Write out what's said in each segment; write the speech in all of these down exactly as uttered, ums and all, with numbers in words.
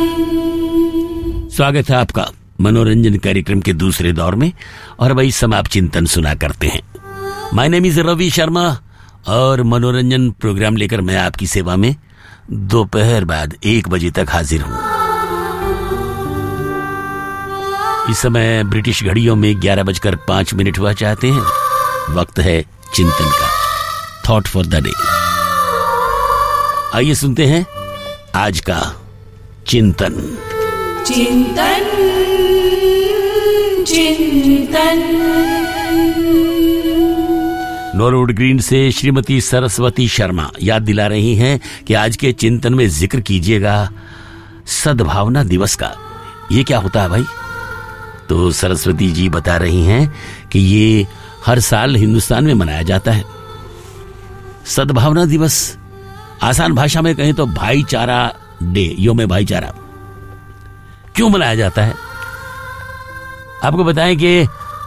स्वागत है आपका मनोरंजन कार्यक्रम के दूसरे दौर में। और वही समाप्त चिंतन सुना करते हैं। My name is Ravi Sharma और मनोरंजन प्रोग्राम लेकर मैं आपकी सेवा में दोपहर बाद एक बजे तक हाजिर हूं। इस समय ब्रिटिश घड़ियों में ग्यारह बजकर पांच मिनट हुआ चाहते हैं। वक्त है चिंतन का, थॉट फॉर द डे। आइए सुनते हैं आज का चिंतन। चिंतन चिंतन नॉर्वुड ग्रीन से श्रीमती सरस्वती शर्मा याद दिला रही हैं कि आज के चिंतन में जिक्र कीजिएगा सद्भावना दिवस का। ये क्या होता है भाई? तो सरस्वती जी बता रही हैं कि ये हर साल हिंदुस्तान में मनाया जाता है। सद्भावना दिवस, आसान भाषा में कहें तो भाईचारा डे, योम भाईचारा। क्यों मनाया जाता है? आपको बताएं कि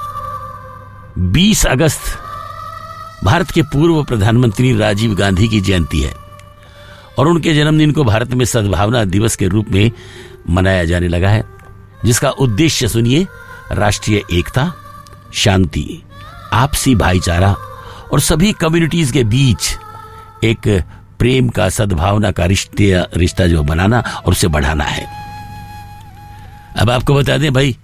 बीस अगस्त भारत के पूर्व प्रधानमंत्री राजीव गांधी की जयंती है और उनके जन्मदिन को भारत में सद्भावना दिवस के रूप में मनाया जाने लगा है, जिसका उद्देश्य सुनिए, राष्ट्रीय एकता, शांति, आपसी भाईचारा और सभी कम्युनिटीज के बीच एक प्रेम का, सद्भावना का रिश्ते रिश्ता जो बनाना और उसे बढ़ाना है। अब आपको बता दें भाई,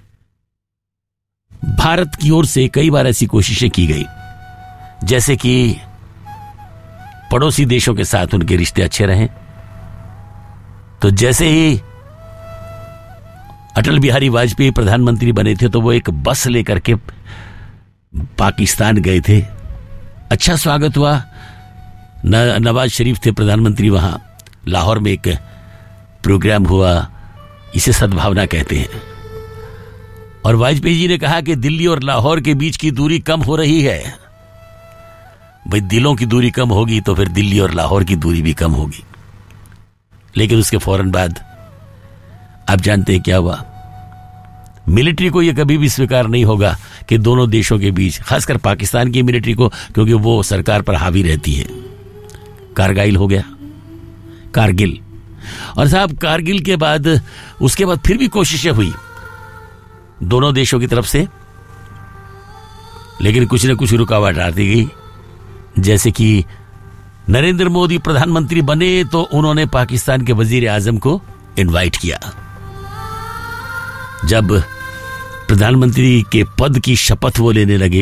भारत की ओर से कई बार ऐसी कोशिशें की गई, जैसे कि पड़ोसी देशों के साथ उनके रिश्ते अच्छे रहें। तो जैसे ही अटल बिहारी वाजपेयी प्रधानमंत्री बने थे तो वो एक बस लेकर के पाकिस्तान गए थे। अच्छा स्वागत हुआ। न, नवाज शरीफ थे प्रधानमंत्री, वहां लाहौर में एक प्रोग्राम हुआ, इसे सद्भावना कहते हैं। और वाजपेयी जी ने कहा कि दिल्ली और लाहौर के बीच की दूरी कम हो रही है। भाई, दिलों की दूरी कम होगी तो फिर दिल्ली और लाहौर की दूरी भी कम होगी। लेकिन उसके फौरन बाद आप जानते हैं क्या हुआ? मिलिट्री को यह कभी भी स्वीकार नहीं होगा कि दोनों देशों के बीच, खासकर पाकिस्तान की मिलिट्री को, क्योंकि वो सरकार पर हावी रहती है। कारगिल हो गया, कारगिल। और साहब, कारगिल के बाद उसके बाद फिर भी कोशिशें हुई दोनों देशों की तरफ से, लेकिन कुछ न कुछ रुकावट आती गई। जैसे कि नरेंद्र मोदी प्रधानमंत्री बने तो उन्होंने पाकिस्तान के वजीर आजम को इनवाइट किया। जब प्रधानमंत्री के पद की शपथ वो लेने लगे,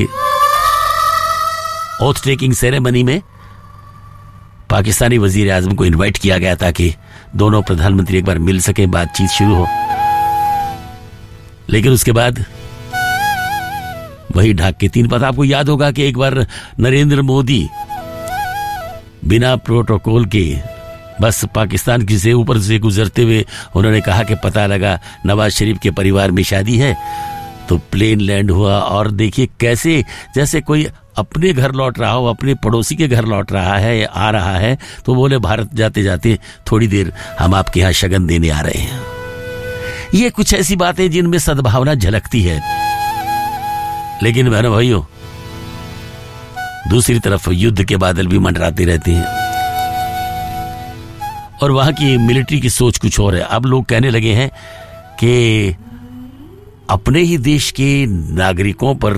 ओथ टेकिंग सेरेमनी में पाकिस्तानी वजीर आजम को इनवाइट किया गया ताकि दोनों प्रधानमंत्री एक बार मिल सके, बातचीत शुरू हो। लेकिन उसके बाद वही ढाक के तीन पता। आपको याद होगा कि एक बार नरेंद्र मोदी बिना प्रोटोकॉल के बस पाकिस्तान की से ऊपर से गुजरते हुए उन्होंने कहा कि पता लगा नवाज शरीफ के परिवार में शादी है। तो प्लेन लैंड हुआ और देखिए कैसे, जैसे कोई अपने घर लौट रहा हो, अपने पड़ोसी के घर लौट रहा है, आ रहा है, तो बोले भारत जाते जाते थोड़ी देर हम आपके यहां शगन देने आ रहे हैं। ये कुछ ऐसी बातें जिनमें सद्भावना झलकती है। लेकिन बहनों भाइयों, दूसरी तरफ युद्ध के बादल भी मंडराते रहते हैं और वहां की मिलिट्री की सोच कुछ और है। अब लोग कहने लगे हैं कि अपने ही देश के नागरिकों पर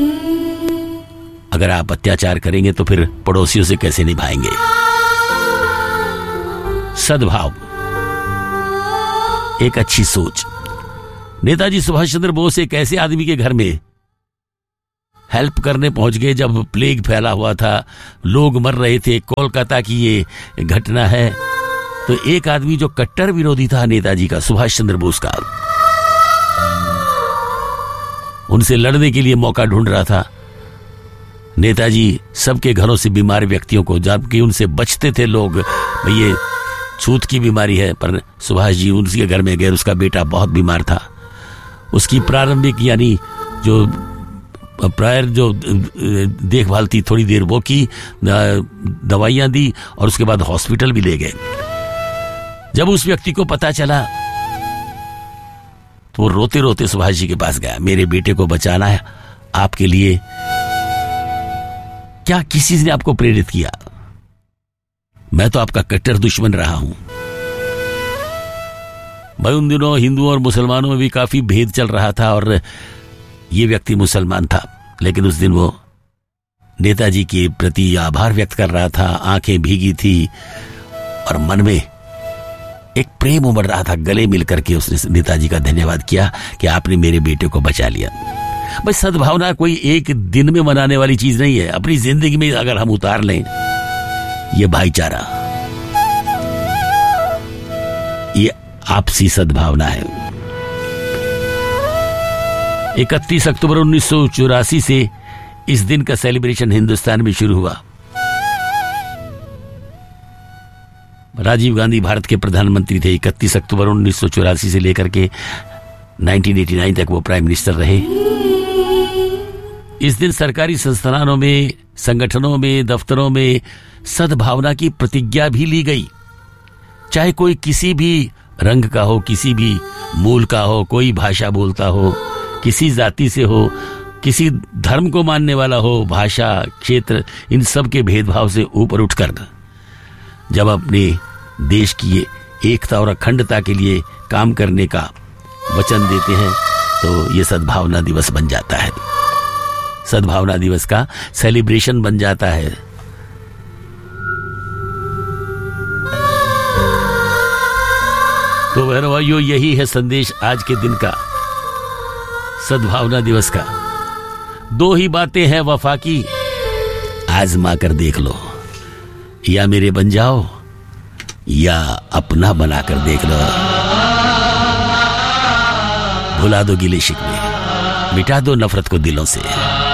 अगर आप अत्याचार करेंगे तो फिर पड़ोसियों से कैसे निभाएंगे? सद्भाव, एक अच्छी सोच। नेताजी सुभाष चंद्र बोस एक ऐसे आदमी के घर में हेल्प करने पहुंच गए जब प्लेग फैला हुआ था, लोग मर रहे थे। कोलकाता की ये घटना है। तो एक आदमी जो कट्टर विरोधी था नेताजी का, सुभाष चंद्र बोस का, उनसे लड़ने के लिए मौका ढूंढ रहा था। नेताजी सबके घरों से बीमार व्यक्तियों को, जबकि उनसे बचते थे लोग, ये छूत की बीमारी है, पर सुभाष जी उनके घर में गए। उसका बेटा बहुत बीमार था। उसकी प्रारंभिक यानी जो प्रायर जो देखभाल थी थोड़ी देर वो की, दवाइयां दी और उसके बाद हॉस्पिटल भी ले गए। जब उस व्यक्ति को पता चला तो वो रोते रोते सुभाष जी के पास गया, मेरे बेटे को बचाना है, आपके लिए क्या किसी ने आपको प्रेरित किया? मैं तो आपका कट्टर दुश्मन रहा हूं। भाई उन दिनों हिंदुओं और मुसलमानों में भी काफी भेद चल रहा था और ये व्यक्ति मुसलमान था, लेकिन उस दिन वो नेताजी के प्रति आभार व्यक्त कर रहा था। आंखें भीगी थी और मन में एक प्रेम उमड़ रहा था। गले मिल करके उसने नेताजी का धन्यवाद किया कि आपने मेरे बेटे को बचा लिया। भाई सद्भावना कोई एक दिन में मनाने वाली चीज नहीं है। अपनी जिंदगी में अगर हम उतार लें ये भाईचारा, ये आपसी सद्भावना है। इकतीस अक्टूबर उन्नीस सौ चौरासी से इस दिन का सेलिब्रेशन हिंदुस्तान में शुरू हुआ। राजीव गांधी भारत के प्रधानमंत्री थे। इकतीस अक्टूबर उन्नीस सौ चौरासी से लेकर के उन्नीस सौ नवासी तक वो प्राइम मिनिस्टर रहे। इस दिन सरकारी संस्थानों में, संगठनों में, दफ्तरों में सद्भावना की प्रतिज्ञा भी ली गई। चाहे कोई किसी भी रंग का हो, किसी भी मूल का हो, कोई भाषा बोलता हो, किसी जाति से हो, किसी धर्म को मानने वाला हो, भाषा, क्षेत्र, इन सब के भेदभाव से ऊपर उठकर जब अपने देश की एकता और अखंडता के लिए काम करने का वचन देते हैं तो ये सद्भावना दिवस बन जाता है। सद्भावना दिवस का सेलिब्रेशन बन जाता है। तो बहनों भाइयों, यही है संदेश आज के दिन का, सद्भावना दिवस का। दो ही बातें हैं वफा की, आजमा कर देख लो। या मेरे बन जाओ या अपना बनाकर देख लो। भुला दो गिले शिकवे, मिटा दो नफरत को दिलों से।